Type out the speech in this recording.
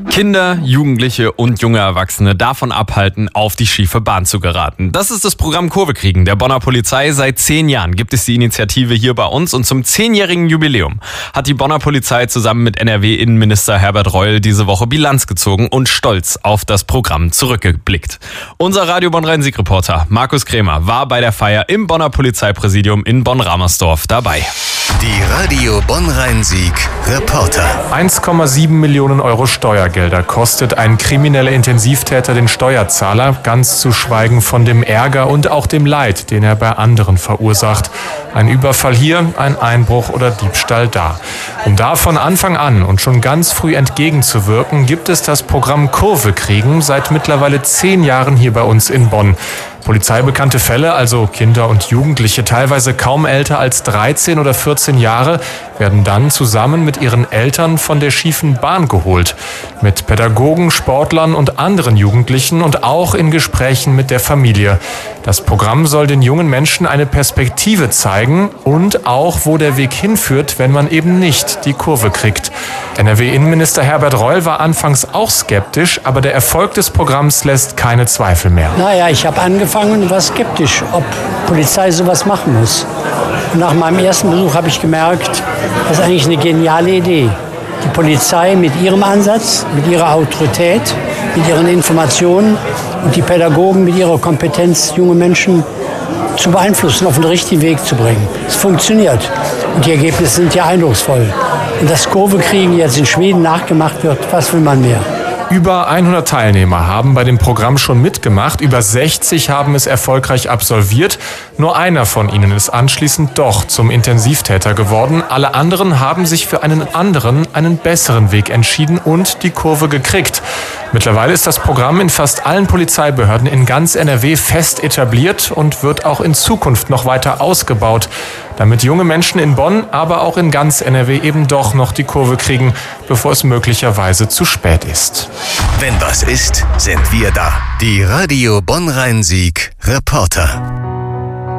Kinder, Jugendliche und junge Erwachsene davon abhalten, auf die schiefe Bahn zu geraten. Das ist das Programm Kurve kriegen der Bonner Polizei. Seit 10 Jahren gibt es die Initiative hier bei uns und zum 10-jährigen Jubiläum hat die Bonner Polizei zusammen mit NRW-Innenminister Herbert Reul diese Woche Bilanz gezogen und stolz auf das Programm zurückgeblickt. Unser Radio Bonn-Rhein-Sieg-Reporter Markus Krämer war bei der Feier im Bonner Polizeipräsidium in Bonn-Ramersdorf dabei. Die Radio Bonn-Rhein-Sieg Reporter. 1,7 Millionen Euro Steuergelder kostet ein krimineller Intensivtäter den Steuerzahler, ganz zu schweigen von dem Ärger und auch dem Leid, den er bei anderen verursacht. Ein Überfall hier, ein Einbruch oder Diebstahl da. Um da von Anfang an und schon ganz früh entgegenzuwirken, gibt es das Programm Kurve kriegen seit mittlerweile 10 Jahren hier bei uns in Bonn. Polizeibekannte Fälle, also Kinder und Jugendliche, teilweise kaum älter als 13 oder 14 Jahre, werden dann zusammen mit ihren Eltern von der schiefen Bahn geholt. Mit Pädagogen, Sportlern und anderen Jugendlichen und auch in Gesprächen mit der Familie. Das Programm soll den jungen Menschen eine Perspektive zeigen und auch, wo der Weg hinführt, wenn man eben nicht die Kurve kriegt. NRW-Innenminister Herbert Reul war anfangs auch skeptisch, aber der Erfolg des Programms lässt keine Zweifel mehr. Ich habe angefangen und war skeptisch, ob Polizei sowas machen muss. Und nach meinem ersten Besuch habe ich gemerkt, das ist eigentlich eine geniale Idee. Die Polizei mit ihrem Ansatz, mit ihrer Autorität, mit ihren Informationen und die Pädagogen mit ihrer Kompetenz, junge Menschen zu beeinflussen, auf den richtigen Weg zu bringen. Es funktioniert und die Ergebnisse sind ja eindrucksvoll. Und das Kurve-Kriegen jetzt in Schweden nachgemacht wird, was will man mehr? Über 100 Teilnehmer haben bei dem Programm schon mitgemacht, über 60 haben es erfolgreich absolviert. Nur einer von ihnen ist anschließend doch zum Intensivtäter geworden. Alle anderen haben sich für einen besseren Weg entschieden und die Kurve gekriegt. Mittlerweile ist das Programm in fast allen Polizeibehörden in ganz NRW fest etabliert und wird auch in Zukunft noch weiter ausgebaut, damit junge Menschen in Bonn, aber auch in ganz NRW eben doch noch die Kurve kriegen, bevor es möglicherweise zu spät ist. Wenn was ist, sind wir da. Die Radio Bonn-Rhein-Sieg Reporter.